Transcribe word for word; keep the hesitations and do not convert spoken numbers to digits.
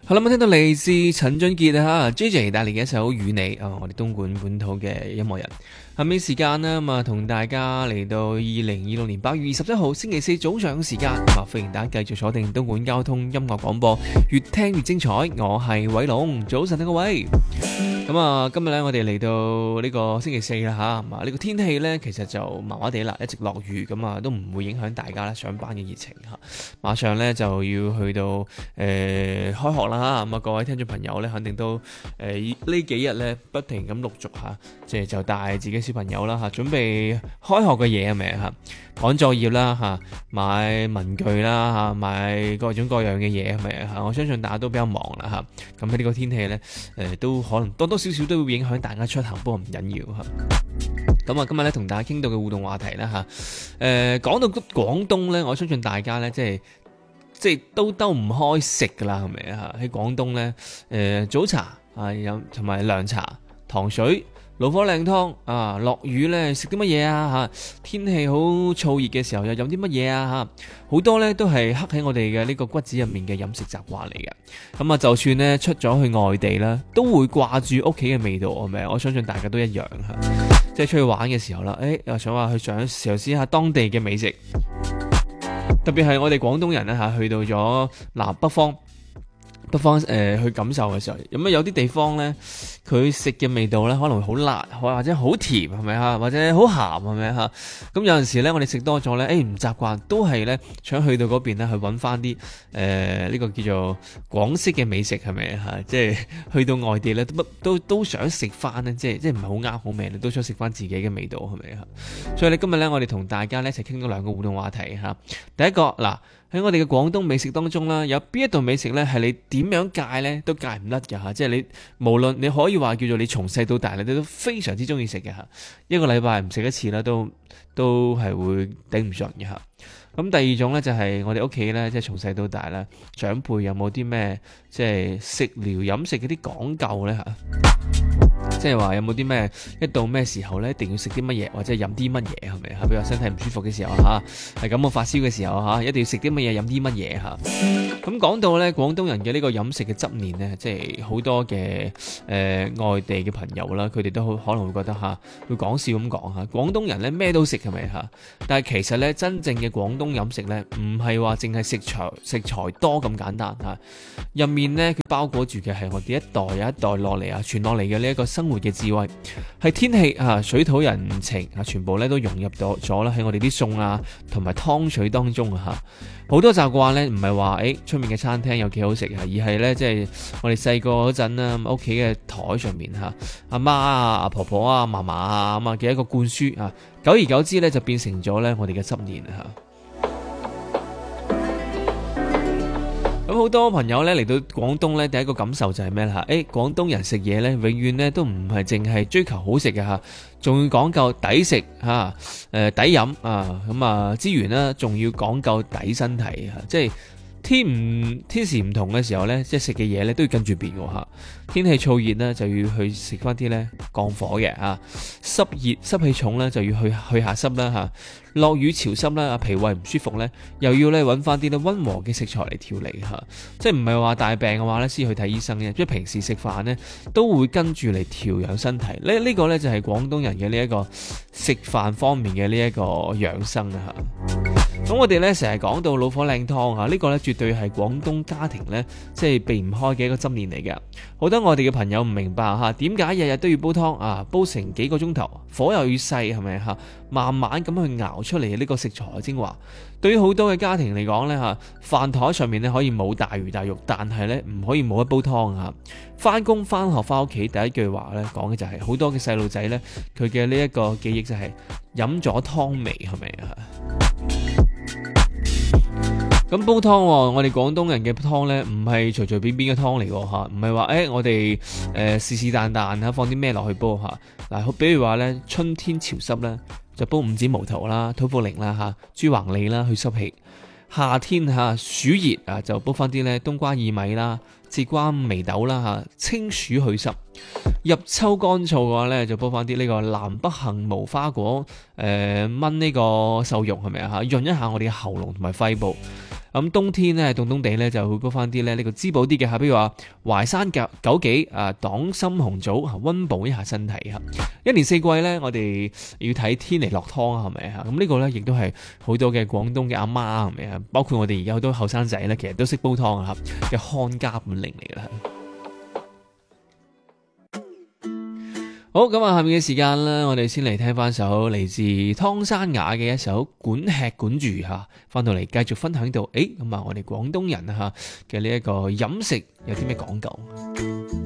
好啦，咁聽到嚟自陳俊傑啊 J J 帶嚟嘅一首《與你》啊，我哋東莞本土嘅音樂人。下面時間呢，咁啊同大家嚟到二零二六年八月二十一號星期四早上嘅時間，咁啊歡迎大家繼續鎖定東莞交通音樂廣播，越聽越精彩。我係偉龍，早晨啊各位。咁啊，今日咧我哋嚟到呢個星期四啦吓，咁啊呢個天氣咧其實就麻麻地啦，一直落雨，咁啊都唔會影響大家咧上班嘅熱情吓。馬上咧就要去到誒、呃、開學啦，咁啊各位聽眾朋友咧肯定都誒呢、呃、幾日咧不停咁陸續吓，即係就帶自己小朋友啦吓，準備開學嘅嘢係咪吓？趕作業啦吓，買文具啦吓，買各種各樣嘅嘢係咪吓？我相信大家都比較忙啦吓。咁喺呢個天氣咧，誒、呃、都可能多多少少都會影響大家出行，不過唔緊要吓。咁啊，今日咧同大家傾到嘅互動話題啦吓，誒、呃、講到廣東咧，我相信大家咧即係即係都兜唔開食噶啦，係咪啊？喺廣東咧，誒、呃、早茶啊飲同埋涼茶、糖水、老火靚湯啊，落雨咧食啲乜嘢啊嚇？天氣好燥熱嘅時候又飲啲乜嘢啊嚇？好多咧都係刻喺我哋嘅呢個骨子入面嘅飲食習慣嚟嘅。咁啊，就算咧出咗去外地啦，都會掛住屋企嘅味道，係咪？我相信大家都一樣嚇。即係出去玩嘅時候啦，誒又想話去想嘗試下當地嘅美食，特別係我哋廣東人咧嚇，去到咗南北方。北方誒、呃、去感受嘅時候，咁啊有啲地方咧，佢食嘅味道咧可能會好辣，或者好甜，係咪啊？或者好鹹，係咪啊？咁有陣時咧，我哋食多咗咧，誒唔習慣，都係咧想去到嗰邊咧去揾翻啲誒呢個叫做廣式嘅美食，係咪啊？即係去到外地咧，都都都想食翻咧，即係即係唔係好啱好味，都想食翻自己嘅味道，係咪啊？所以咧今日咧，我哋同大家咧一齊傾到兩個互動話題嚇。第一個嗱。喺我哋嘅廣東美食當中啦，有邊一道美食咧係你點樣戒咧都戒唔甩嘅嚇，即係你無論你可以話叫做你從細到大你都非常之中意食嘅嚇，一個禮拜唔食一次啦，都都係會頂唔順嘅嚇。咁第二種咧就係我哋屋企咧，即係從細到大啦，長輩有冇啲咩即係食療飲食嗰啲講究咧嚇？即係話有冇啲咩一到咩時候咧，一定要食啲乜嘢或者飲啲乜嘢係咪啊？比如身體唔舒服嘅時候嚇，係感冒發燒嘅時候嚇，一定要食啲乜嘢飲啲乜嘢嚇。咁講到咧廣東人嘅呢個飲食嘅執念咧，即係好多嘅誒、呃、外地嘅朋友啦，佢哋都好可能會覺得嚇，會講笑咁講嚇，廣東人咧咩都食係咪嚇？但係其實咧真正嘅廣東飲食咧，唔係話淨係食材食材多咁簡單嚇，入面咧佢包裹住嘅係我哋一代又一代落嚟啊傳落嚟嘅呢一個生活嘅智慧，係天氣啊水土人情啊，全部咧都融入咗咗啦喺我哋啲餸啊同埋湯水當中啊嚇。好多習慣咧唔係話誒出面嘅餐廳有幾好食啊，而係咧即係我哋細個嗰陣啦，屋企嘅台上面嚇阿媽啊、阿婆婆啊、嫲嫲啊咁啊嘅一個灌輸啊，久而久之咧就變成咗咧我哋嘅執念啊嚇。咁好多朋友咧嚟到廣東咧，第一個感受就係咩咧嚇？誒，廣東人食嘢咧，永遠咧都唔係淨係追求好食嘅嚇，仲要講究抵食嚇，誒抵飲啊，咁啊之餘咧，仲要講究抵身體嚇，即係天唔天時唔同嘅時候咧，即係食嘅嘢咧都要跟住變喎嚇。天氣燥熱咧就要去食翻啲咧降火嘅嚇，濕熱濕氣重咧就要去去下濕啦嚇。落雨潮濕啦，脾胃唔舒服咧，又要咧揾翻啲咧溫和嘅食材嚟調理嚇，即係唔係話大病嘅話咧先去睇醫生嘅，即係平時食飯咧都會跟住嚟調養身體。呢、這、呢個咧就係廣東人嘅呢一個食飯方面嘅呢一個養生啊嚇。咁我哋咧成日講到老火靚湯啊，呢、這個咧絕對係廣東家庭咧即係避唔開嘅一個執念嚟嘅。好多我哋嘅朋友唔明白嚇，點解日日都要煲湯啊？煲成幾個鐘頭，火又要細，係咪嚇？慢慢咁去熬出嚟呢個食材嘅精華。對於好多嘅家庭嚟講呢嚇，飯台上面咧可以冇大魚大肉，但係咧唔可以冇一煲湯啊！翻工翻學翻屋企第一句話咧講嘅就係、是、好多嘅細路仔咧，佢嘅呢一個記憶就係飲咗湯味，係咪啊？咁煲湯，我哋廣東人嘅湯呢，唔係隨隨便便嘅湯嚟嘅吓，唔係話誒我哋誒是是但但吓放啲咩落去煲吓。嗱，比如話呢，春天潮濕呢，就煲五子毛頭啦、土茯苓啦吓、豬橫脷啦去濕氣。夏天吓暑熱啊，就煲翻啲呢冬瓜薏米啦、 節瓜眉豆啦吓，清暑去濕。入秋乾燥嘅話咧，就煲翻啲呢個南北杏無花果，誒炆呢個瘦肉係咪啊吓，潤一下我哋嘅喉嚨同埋肺部。咁冬天咧凍凍地咧就會煲翻啲咧呢個滋補啲嘅吓，比如話淮山枸枸杞啊、黨參紅棗吓，溫補一下身體吓。一年四季咧，我哋要睇天嚟落湯係咪啊？咁呢個咧亦都係好多嘅廣東嘅阿媽係咪啊？包括我哋而家好多後生仔咧，其實都識煲湯啊嘅看家本領嚟噶啦。好，咁啊，下面嘅時間咧，我哋先嚟聽翻首嚟自湯山雅嘅一首《管吃管住》吓，翻到嚟繼續分享到，誒，咁啊，我哋廣東人吓嘅呢一個飲食有啲咩講究？